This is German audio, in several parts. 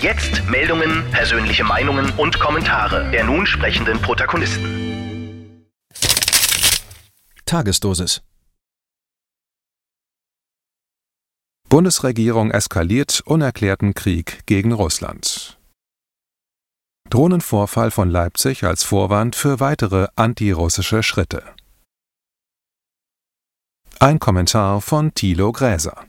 Jetzt Meldungen, persönliche Meinungen und Kommentare der nun sprechenden Protagonisten. Tagesdosis. Bundesregierung eskaliert unerklärten Krieg gegen Russland. Drohnenvorfall von Leipzig als Vorwand für weitere antirussische Schritte. Ein Kommentar von Thilo Gräser.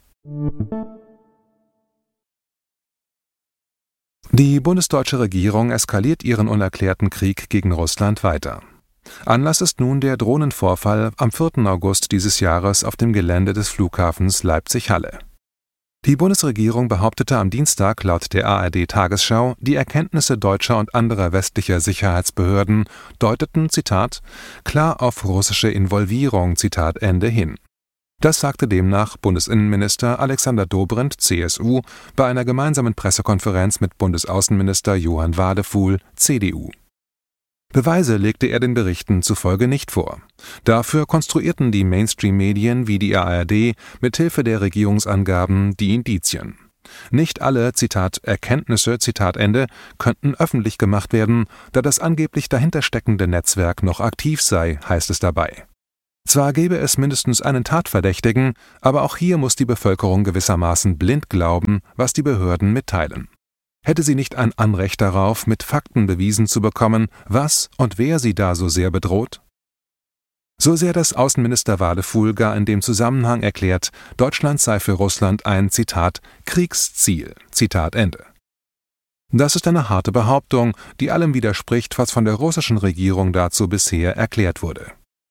Die bundesdeutsche Regierung eskaliert ihren unerklärten Krieg gegen Russland weiter. Anlass ist nun der Drohnenvorfall am 4. August dieses Jahres auf dem Gelände des Flughafens Leipzig-Halle. Die Bundesregierung behauptete am Dienstag laut der ARD-Tagesschau, die Erkenntnisse deutscher und anderer westlicher Sicherheitsbehörden deuteten, Zitat, klar auf russische Involvierung, Zitat Ende hin. Das sagte demnach Bundesinnenminister Alexander Dobrindt, CSU, bei einer gemeinsamen Pressekonferenz mit Bundesaußenminister Johann Wadefuhl, CDU. Beweise legte er den Berichten zufolge nicht vor. Dafür konstruierten die Mainstream-Medien wie die ARD mithilfe der Regierungsangaben die Indizien. Nicht alle, Zitat, Erkenntnisse, Zitat Ende, könnten öffentlich gemacht werden, da das angeblich dahintersteckende Netzwerk noch aktiv sei, heißt es dabei. Zwar gäbe es mindestens einen Tatverdächtigen, aber auch hier muss die Bevölkerung gewissermaßen blind glauben, was die Behörden mitteilen. Hätte sie nicht ein Anrecht darauf, mit Fakten bewiesen zu bekommen, was und wer sie da so sehr bedroht? So sehr das Außenminister Wadefuhl gar in dem Zusammenhang erklärt, Deutschland sei für Russland ein, Zitat, Kriegsziel, Zitat Ende. Das ist eine harte Behauptung, die allem widerspricht, was von der russischen Regierung dazu bisher erklärt wurde.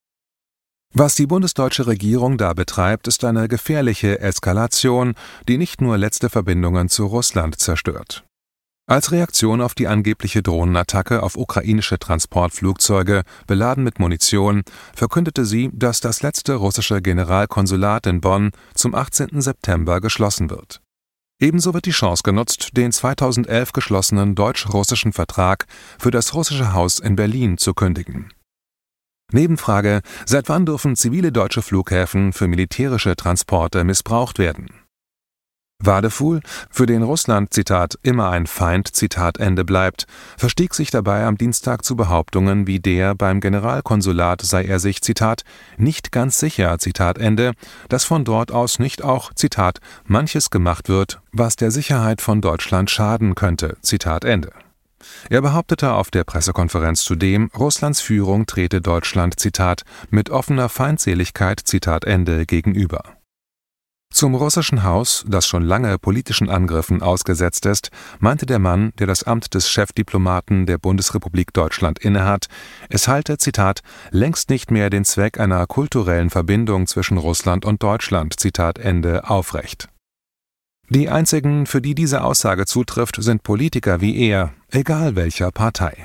Was die bundesdeutsche Regierung da betreibt, ist eine gefährliche Eskalation, die nicht nur letzte Verbindungen zu Russland zerstört. Als Reaktion auf die angebliche Drohnenattacke auf ukrainische Transportflugzeuge, beladen mit Munition, verkündete sie, dass das letzte russische Generalkonsulat in Bonn zum 18. September geschlossen wird. Ebenso wird die Chance genutzt, den 2011 geschlossenen deutsch-russischen Vertrag für das russische Haus in Berlin zu kündigen. Nebenfrage: Seit wann dürfen zivile deutsche Flughäfen für militärische Transporte missbraucht werden? Wadefuhl, für den Russland, Zitat, immer ein Feind, Zitat Ende bleibt, verstieg sich dabei am Dienstag zu Behauptungen wie der, beim Generalkonsulat sei er sich, Zitat, nicht ganz sicher, Zitat Ende, dass von dort aus nicht auch, Zitat, manches gemacht wird, was der Sicherheit von Deutschland schaden könnte, Zitat Ende. Er behauptete auf der Pressekonferenz zudem, Russlands Führung trete Deutschland, Zitat, mit offener Feindseligkeit, Zitat Ende, gegenüber. Zum russischen Haus, das schon lange politischen Angriffen ausgesetzt ist, meinte der Mann, der das Amt des Chefdiplomaten der Bundesrepublik Deutschland innehat, es halte, Zitat, längst nicht mehr den Zweck einer kulturellen Verbindung zwischen Russland und Deutschland, Zitat Ende, aufrecht. Die einzigen, für die diese Aussage zutrifft, sind Politiker wie er, egal welcher Partei.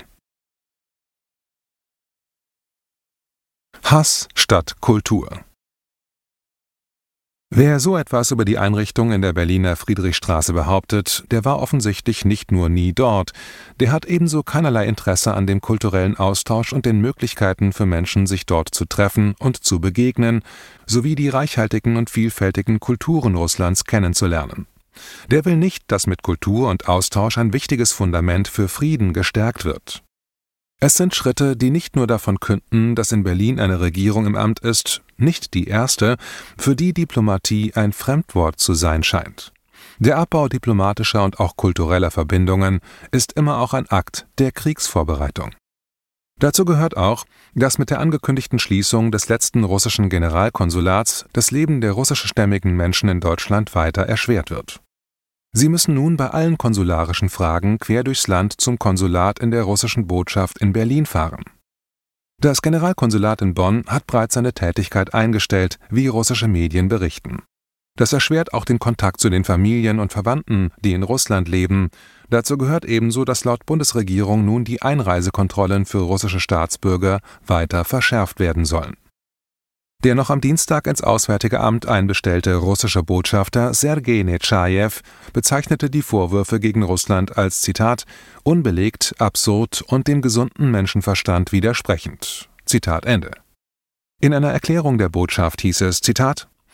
Hass statt Kultur. Wer so etwas über die Einrichtung in der Berliner Friedrichstraße behauptet, der war offensichtlich nicht nur nie dort, der hat ebenso keinerlei Interesse an dem kulturellen Austausch und den Möglichkeiten für Menschen, sich dort zu treffen und zu begegnen, sowie die reichhaltigen und vielfältigen Kulturen Russlands kennenzulernen. Der will nicht, dass mit Kultur und Austausch ein wichtiges Fundament für Frieden gestärkt wird. Es sind Schritte, die nicht nur davon künden, dass in Berlin eine Regierung im Amt ist, nicht die erste, für die Diplomatie ein Fremdwort zu sein scheint. Der Abbau diplomatischer und auch kultureller Verbindungen ist immer auch ein Akt der Kriegsvorbereitung. Dazu gehört auch, dass mit der angekündigten Schließung des letzten russischen Generalkonsulats das Leben der russischstämmigen Menschen in Deutschland weiter erschwert wird. Sie müssen nun bei allen konsularischen Fragen quer durchs Land zum Konsulat in der russischen Botschaft in Berlin fahren. Das Generalkonsulat in Bonn hat bereits seine Tätigkeit eingestellt, wie russische Medien berichten. Das erschwert auch den Kontakt zu den Familien und Verwandten, die in Russland leben. Dazu gehört ebenso, dass laut Bundesregierung nun die Einreisekontrollen für russische Staatsbürger weiter verschärft werden sollen. Der noch am Dienstag ins Auswärtige Amt einbestellte russische Botschafter Sergei Netschajew bezeichnete die Vorwürfe gegen Russland als, Zitat, unbelegt, absurd und dem gesunden Menschenverstand widersprechend. Zitat Ende. In einer Erklärung der Botschaft hieß es, Zitat,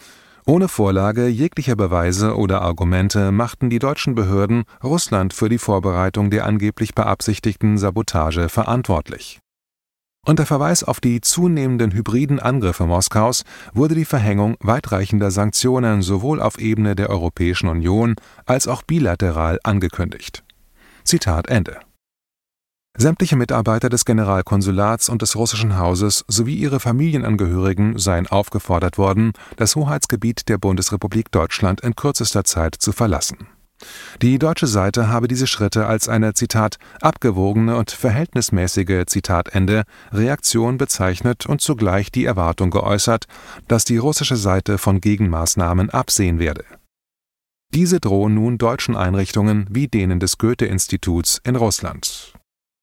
Ohne Vorlage jeglicher Beweise oder Argumente machten die deutschen Behörden Russland für die Vorbereitung der angeblich beabsichtigten Sabotage verantwortlich. Unter Verweis auf die zunehmenden hybriden Angriffe Moskaus wurde die Verhängung weitreichender Sanktionen sowohl auf Ebene der Europäischen Union als auch bilateral angekündigt. Zitat Ende. Sämtliche Mitarbeiter des Generalkonsulats und des russischen Hauses sowie ihre Familienangehörigen seien aufgefordert worden, das Hoheitsgebiet der Bundesrepublik Deutschland in kürzester Zeit zu verlassen. Die deutsche Seite habe diese Schritte als eine, Zitat, abgewogene und verhältnismäßige, Zitat Ende, Reaktion bezeichnet und zugleich die Erwartung geäußert, dass die russische Seite von Gegenmaßnahmen absehen werde. Diese drohen nun deutschen Einrichtungen wie denen des Goethe-Instituts in Russland.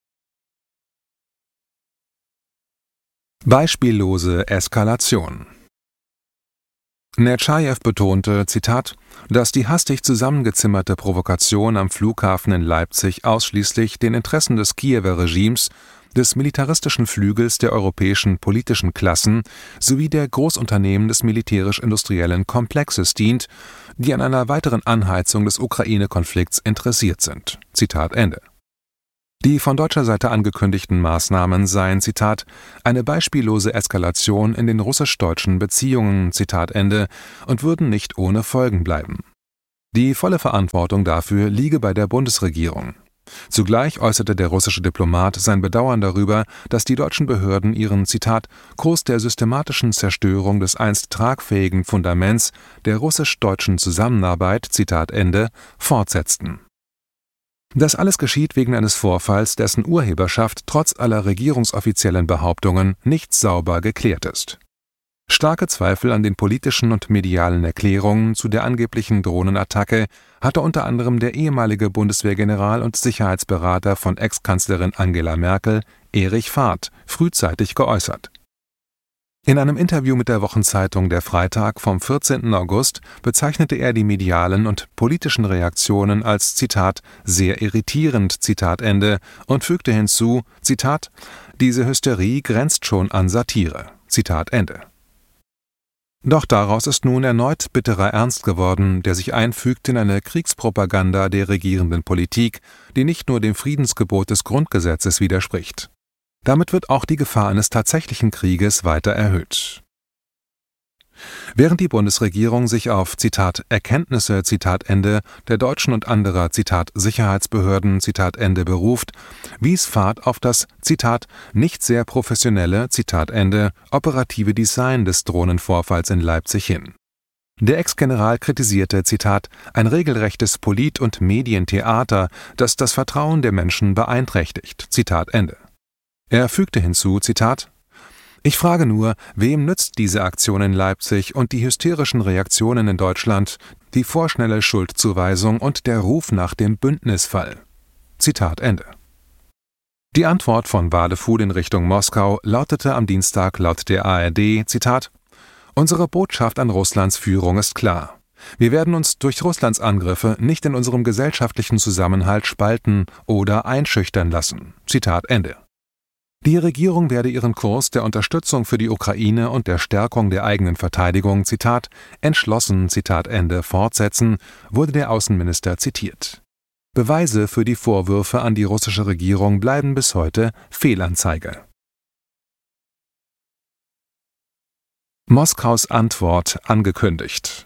Beispiellose Eskalation. Netschajew betonte, Zitat, dass die hastig zusammengezimmerte Provokation am Flughafen in Leipzig ausschließlich den Interessen des Kiewer Regimes, des militaristischen Flügels der europäischen politischen Klassen sowie der Großunternehmen des militärisch-industriellen Komplexes dient, die an einer weiteren Anheizung des Ukraine-Konflikts interessiert sind. Zitat Ende. Die von deutscher Seite angekündigten Maßnahmen seien, Zitat, eine beispiellose Eskalation in den russisch-deutschen Beziehungen, Zitat Ende, und würden nicht ohne Folgen bleiben. Die volle Verantwortung dafür liege bei der Bundesregierung. Zugleich äußerte der russische Diplomat sein Bedauern darüber, dass die deutschen Behörden ihren, Zitat, Kurs der systematischen Zerstörung des einst tragfähigen Fundaments der russisch-deutschen Zusammenarbeit, Zitat Ende, fortsetzten. Das alles geschieht wegen eines Vorfalls, dessen Urheberschaft trotz aller regierungsoffiziellen Behauptungen nicht sauber geklärt ist. Starke Zweifel an den politischen und medialen Erklärungen zu der angeblichen Drohnenattacke hatte unter anderem der ehemalige Bundeswehrgeneral und Sicherheitsberater von Ex-Kanzlerin Angela Merkel, Erich Fahrt, frühzeitig geäußert. In einem Interview mit der Wochenzeitung Der Freitag vom 14. August bezeichnete er die medialen und politischen Reaktionen als, Zitat, sehr irritierend, Zitat Ende, und fügte hinzu, Zitat, diese Hysterie grenzt schon an Satire, Zitat Ende. Doch daraus ist nun erneut bitterer Ernst geworden, der sich einfügt in eine Kriegspropaganda der regierenden Politik, die nicht nur dem Friedensgebot des Grundgesetzes widerspricht. Damit wird auch die Gefahr eines tatsächlichen Krieges weiter erhöht. Während die Bundesregierung sich auf, Zitat, Erkenntnisse, Zitat Ende, der deutschen und anderer, Zitat, Sicherheitsbehörden, Zitat Ende beruft, wies Fahrt auf das, Zitat, nicht sehr professionelle, Zitat Ende, operative Design des Drohnenvorfalls in Leipzig hin. Der Ex-General kritisierte, Zitat, ein regelrechtes Polit- und Medientheater, das das Vertrauen der Menschen beeinträchtigt, Zitat Ende. Er fügte hinzu, Zitat, ich frage nur, wem nützt diese Aktion in Leipzig und die hysterischen Reaktionen in Deutschland, die vorschnelle Schuldzuweisung und der Ruf nach dem Bündnisfall? Zitat Ende. Die Antwort von Wadefud in Richtung Moskau lautete am Dienstag laut der ARD, Zitat, unsere Botschaft an Russlands Führung ist klar. Wir werden uns durch Russlands Angriffe nicht in unserem gesellschaftlichen Zusammenhalt spalten oder einschüchtern lassen. Zitat Ende. Die Regierung werde ihren Kurs der Unterstützung für die Ukraine und der Stärkung der eigenen Verteidigung, Zitat, entschlossen, Zitat Ende, fortsetzen, wurde der Außenminister zitiert. Beweise für die Vorwürfe an die russische Regierung bleiben bis heute Fehlanzeige. Moskaus Antwort angekündigt.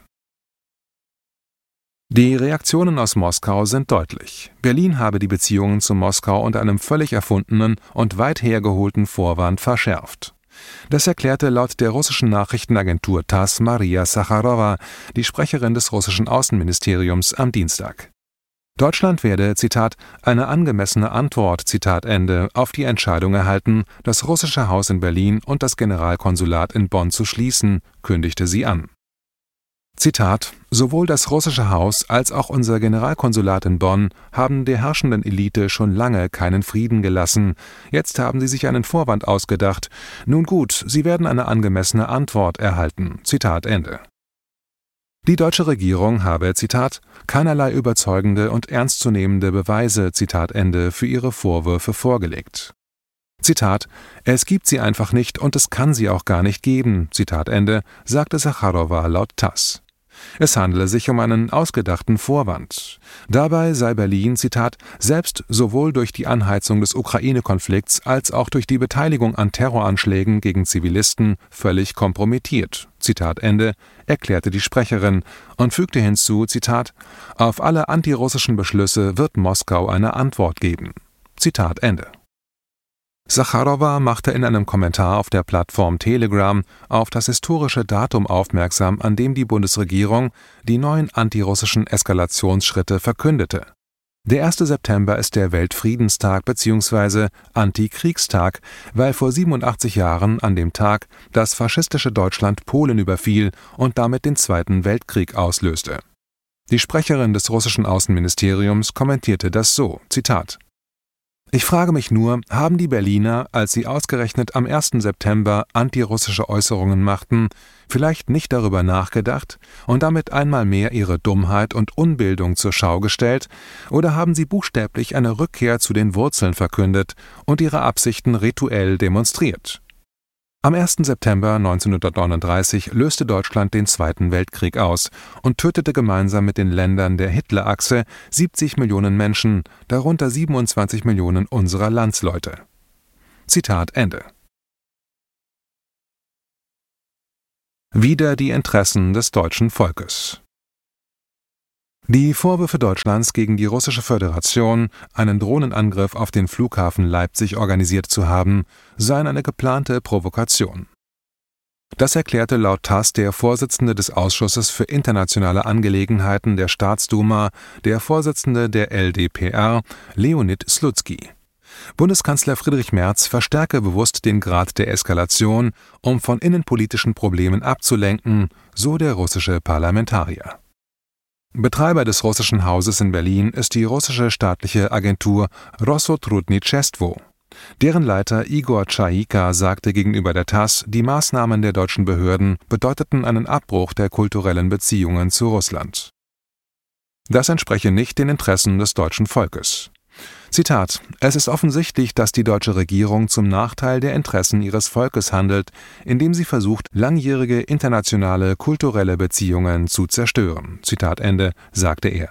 Die Reaktionen aus Moskau sind deutlich. Berlin habe die Beziehungen zu Moskau unter einem völlig erfundenen und weit hergeholten Vorwand verschärft. Das erklärte laut der russischen Nachrichtenagentur TASS Maria Sacharowa, die Sprecherin des russischen Außenministeriums, am Dienstag. Deutschland werde, Zitat, eine angemessene Antwort, Zitat Ende, auf die Entscheidung erhalten, das russische Haus in Berlin und das Generalkonsulat in Bonn zu schließen, kündigte sie an. Zitat, sowohl das russische Haus als auch unser Generalkonsulat in Bonn haben der herrschenden Elite schon lange keinen Frieden gelassen. Jetzt haben sie sich einen Vorwand ausgedacht. Nun gut, sie werden eine angemessene Antwort erhalten. Zitat Ende. Die deutsche Regierung habe, Zitat, keinerlei überzeugende und ernstzunehmende Beweise, Zitat Ende, für ihre Vorwürfe vorgelegt. Zitat, es gibt sie einfach nicht und es kann sie auch gar nicht geben, Zitat Ende, sagte Sacharowa laut TASS. Es handele sich um einen ausgedachten Vorwand. Dabei sei Berlin, Zitat, selbst sowohl durch die Anheizung des Ukraine-Konflikts als auch durch die Beteiligung an Terroranschlägen gegen Zivilisten völlig kompromittiert, Zitat Ende, erklärte die Sprecherin und fügte hinzu, Zitat, auf alle antirussischen Beschlüsse wird Moskau eine Antwort geben. Zitat Ende. Sacharowa machte in einem Kommentar auf der Plattform Telegram auf das historische Datum aufmerksam, an dem die Bundesregierung die neuen antirussischen Eskalationsschritte verkündete. Der 1. September ist der Weltfriedenstag bzw. Antikriegstag, weil vor 87 Jahren an dem Tag das faschistische Deutschland Polen überfiel und damit den Zweiten Weltkrieg auslöste. Die Sprecherin des russischen Außenministeriums kommentierte das so, Zitat: Ich frage mich nur, haben die Berliner, als sie ausgerechnet am 1. September antirussische Äußerungen machten, vielleicht nicht darüber nachgedacht und damit einmal mehr ihre Dummheit und Unbildung zur Schau gestellt, oder haben sie buchstäblich eine Rückkehr zu den Wurzeln verkündet und ihre Absichten rituell demonstriert? Am 1. September 1939 löste Deutschland den Zweiten Weltkrieg aus und tötete gemeinsam mit den Ländern der Hitlerachse 70 Millionen Menschen, darunter 27 Millionen unserer Landsleute. Zitat Ende. Wider die Interessen des deutschen Volkes. Die Vorwürfe Deutschlands gegen die Russische Föderation, einen Drohnenangriff auf den Flughafen Leipzig organisiert zu haben, seien eine geplante Provokation. Das erklärte laut TASS der Vorsitzende des Ausschusses für internationale Angelegenheiten der Staatsduma, der Vorsitzende der LDPR, Leonid Slutsky. Bundeskanzler Friedrich Merz verstärke bewusst den Grad der Eskalation, um von innenpolitischen Problemen abzulenken, so der russische Parlamentarier. Betreiber des russischen Hauses in Berlin ist die russische staatliche Agentur Rossotrudniczestwo. Deren Leiter Igor Chaika sagte gegenüber der TASS, die Maßnahmen der deutschen Behörden bedeuteten einen Abbruch der kulturellen Beziehungen zu Russland. Das entspreche nicht den Interessen des deutschen Volkes. Zitat: Es ist offensichtlich, dass die deutsche Regierung zum Nachteil der Interessen ihres Volkes handelt, indem sie versucht, langjährige internationale kulturelle Beziehungen zu zerstören. Zitat Ende, sagte er.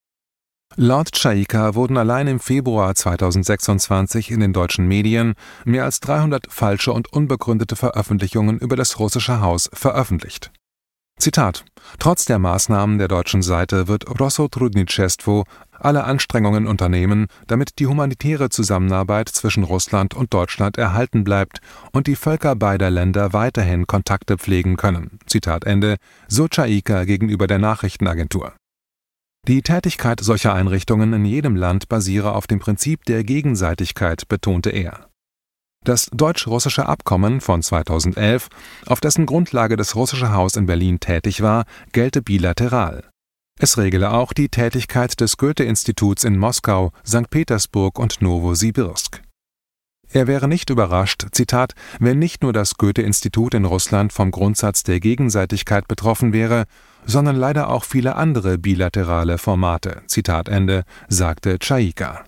Laut Chaika wurden allein im Februar 2026 in den deutschen Medien mehr als 300 falsche und unbegründete Veröffentlichungen über das russische Haus veröffentlicht. Zitat: Trotz der Maßnahmen der deutschen Seite wird Rossotrudniczestwo alle Anstrengungen unternehmen, damit die humanitäre Zusammenarbeit zwischen Russland und Deutschland erhalten bleibt und die Völker beider Länder weiterhin Kontakte pflegen können. Zitat Ende, so Chaika gegenüber der Nachrichtenagentur. Die Tätigkeit solcher Einrichtungen in jedem Land basiere auf dem Prinzip der Gegenseitigkeit, betonte er. Das deutsch-russische Abkommen von 2011, auf dessen Grundlage das russische Haus in Berlin tätig war, gelte bilateral. Es regele auch die Tätigkeit des Goethe-Instituts in Moskau, St. Petersburg und Nowosibirsk. Er wäre nicht überrascht, Zitat, wenn nicht nur das Goethe-Institut in Russland vom Grundsatz der Gegenseitigkeit betroffen wäre, sondern leider auch viele andere bilaterale Formate, Zitat Ende, sagte Chaika.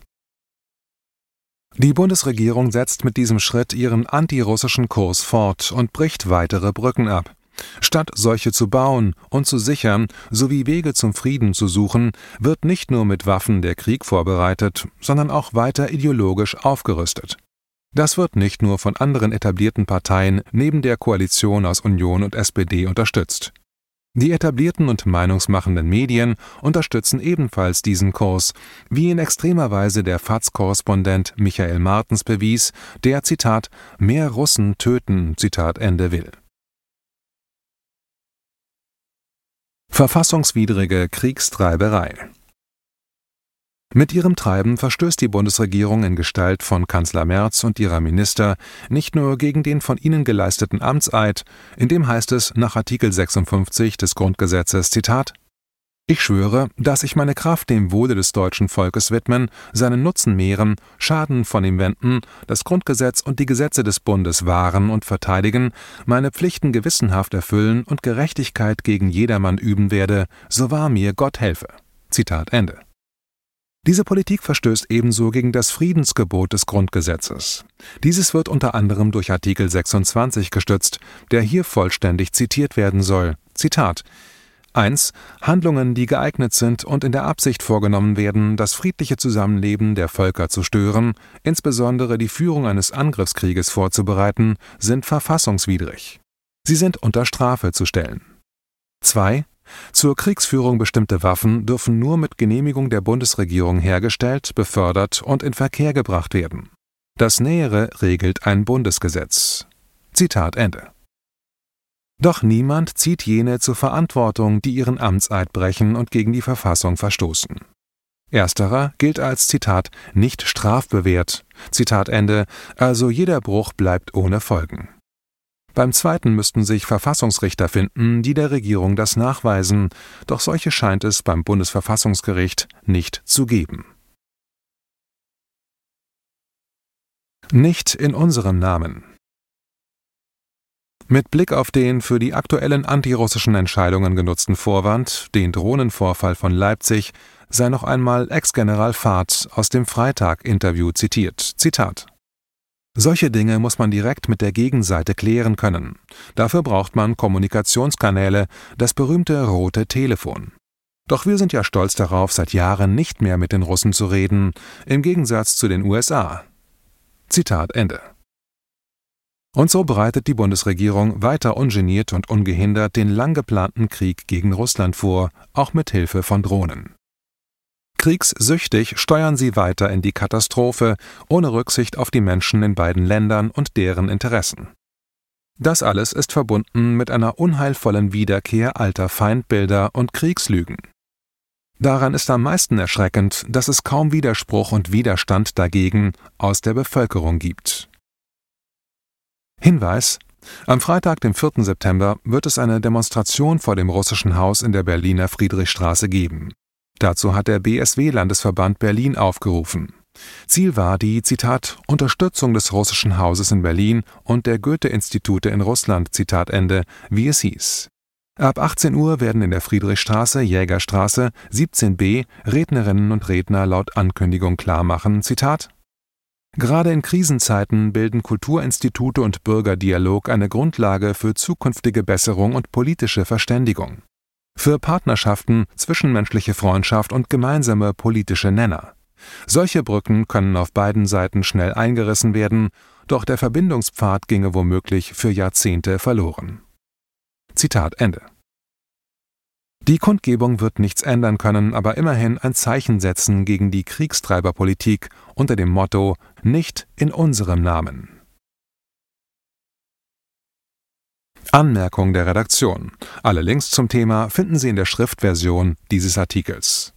Die Bundesregierung setzt mit diesem Schritt ihren antirussischen Kurs fort und bricht weitere Brücken ab. Statt solche zu bauen und zu sichern sowie Wege zum Frieden zu suchen, wird nicht nur mit Waffen der Krieg vorbereitet, sondern auch weiter ideologisch aufgerüstet. Das wird nicht nur von anderen etablierten Parteien neben der Koalition aus Union und SPD unterstützt. Die etablierten und meinungsmachenden Medien unterstützen ebenfalls diesen Kurs, wie in extremer Weise der FAZ-Korrespondent Michael Martens bewies, der, Zitat, mehr Russen töten, Zitat Ende will. Verfassungswidrige Kriegstreiberei. Mit ihrem Treiben verstößt die Bundesregierung in Gestalt von Kanzler Merz und ihrer Minister nicht nur gegen den von ihnen geleisteten Amtseid, in dem heißt es nach Artikel 56 des Grundgesetzes, Zitat, Ich schwöre, dass ich meine Kraft dem Wohle des deutschen Volkes widmen, seinen Nutzen mehren, Schaden von ihm wenden, das Grundgesetz und die Gesetze des Bundes wahren und verteidigen, meine Pflichten gewissenhaft erfüllen und Gerechtigkeit gegen jedermann üben werde, so wahr mir Gott helfe. Zitat Ende. Diese Politik verstößt ebenso gegen das Friedensgebot des Grundgesetzes. Dieses wird unter anderem durch Artikel 26 gestützt, der hier vollständig zitiert werden soll. Zitat: 1. Handlungen, die geeignet sind und in der Absicht vorgenommen werden, das friedliche Zusammenleben der Völker zu stören, insbesondere die Führung eines Angriffskrieges vorzubereiten, sind verfassungswidrig. Sie sind unter Strafe zu stellen. 2. Zur Kriegsführung bestimmte Waffen dürfen nur mit Genehmigung der Bundesregierung hergestellt, befördert und in Verkehr gebracht werden. Das Nähere regelt ein Bundesgesetz. Zitat Ende. Doch niemand zieht jene zur Verantwortung, die ihren Amtseid brechen und gegen die Verfassung verstoßen. Ersterer gilt als, Zitat, nicht strafbewehrt, Zitat Ende, also jeder Bruch bleibt ohne Folgen. Beim zweiten müssten sich Verfassungsrichter finden, die der Regierung das nachweisen, doch solche scheint es beim Bundesverfassungsgericht nicht zu geben. Nicht in unserem Namen. Mit Blick auf den für die aktuellen antirussischen Entscheidungen genutzten Vorwand, den Drohnenvorfall von Leipzig, sei noch einmal Ex-General Fahd aus dem Freitag-Interview zitiert. Zitat: Solche Dinge muss man direkt mit der Gegenseite klären können. Dafür braucht man Kommunikationskanäle, das berühmte rote Telefon. Doch wir sind ja stolz darauf, seit Jahren nicht mehr mit den Russen zu reden, im Gegensatz zu den USA. Zitat Ende. Und so bereitet die Bundesregierung weiter ungeniert und ungehindert den lang geplanten Krieg gegen Russland vor, auch mit Hilfe von Drohnen. Kriegssüchtig steuern sie weiter in die Katastrophe, ohne Rücksicht auf die Menschen in beiden Ländern und deren Interessen. Das alles ist verbunden mit einer unheilvollen Wiederkehr alter Feindbilder und Kriegslügen. Daran ist am meisten erschreckend, dass es kaum Widerspruch und Widerstand dagegen aus der Bevölkerung gibt. Hinweis: Am Freitag, dem 4. September, wird es eine Demonstration vor dem Russischen Haus in der Berliner Friedrichstraße geben. Dazu hat der BSW-Landesverband Berlin aufgerufen. Ziel war die, Zitat, Unterstützung des Russischen Hauses in Berlin und der Goethe-Institute in Russland, Zitat Ende, wie es hieß. Ab 18 Uhr werden in der Friedrichstraße, Jägerstraße, 17b Rednerinnen und Redner laut Ankündigung klarmachen, Zitat: Gerade in Krisenzeiten bilden Kulturinstitute und Bürgerdialog eine Grundlage für zukünftige Besserung und politische Verständigung. Für Partnerschaften, zwischenmenschliche Freundschaft und gemeinsame politische Nenner. Solche Brücken können auf beiden Seiten schnell eingerissen werden, doch der Verbindungspfad ginge womöglich für Jahrzehnte verloren. Zitat Ende. Die Kundgebung wird nichts ändern können, aber immerhin ein Zeichen setzen gegen die Kriegstreiberpolitik unter dem Motto »Nicht in unserem Namen«. Anmerkung der Redaktion. Alle Links zum Thema finden Sie in der Schriftversion dieses Artikels.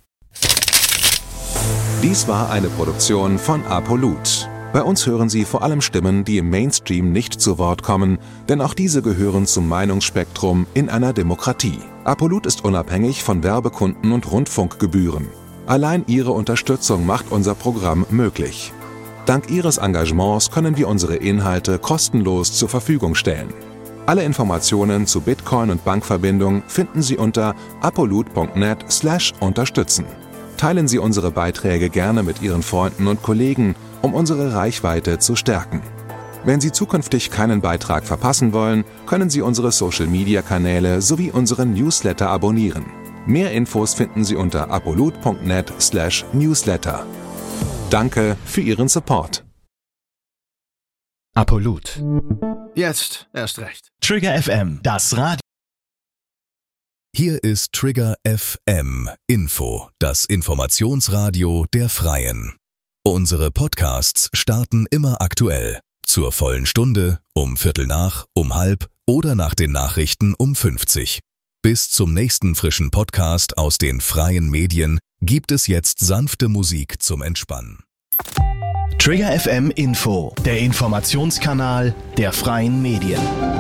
Dies war eine Produktion von Apolut. Bei uns hören Sie vor allem Stimmen, die im Mainstream nicht zu Wort kommen, denn auch diese gehören zum Meinungsspektrum in einer Demokratie. Apolut ist unabhängig von Werbekunden und Rundfunkgebühren. Allein Ihre Unterstützung macht unser Programm möglich. Dank Ihres Engagements können wir unsere Inhalte kostenlos zur Verfügung stellen. Alle Informationen zu Bitcoin und Bankverbindung finden Sie unter apolut.net/unterstützen. Teilen Sie unsere Beiträge gerne mit Ihren Freunden und Kollegen, um unsere Reichweite zu stärken. Wenn Sie zukünftig keinen Beitrag verpassen wollen, können Sie unsere Social-Media-Kanäle sowie unseren Newsletter abonnieren. Mehr Infos finden Sie unter apolut.net/newsletter. Danke für Ihren Support. Apolut. Jetzt erst recht. Trigger FM, das Radio. Hier ist Trigger FM Info, das Informationsradio der Freien. Unsere Podcasts starten immer aktuell. Zur vollen Stunde, um Viertel nach, um halb oder nach den Nachrichten um 50. Bis zum nächsten frischen Podcast aus den freien Medien gibt es jetzt sanfte Musik zum Entspannen. Trigger FM Info, der Informationskanal der freien Medien.